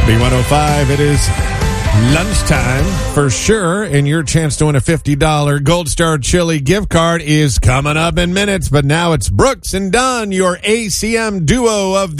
B105, it is lunchtime for sure, and your chance to win a $50 Gold Star Chili gift card is coming up in minutes. But now it's Brooks and Dunn, your ACM duo of the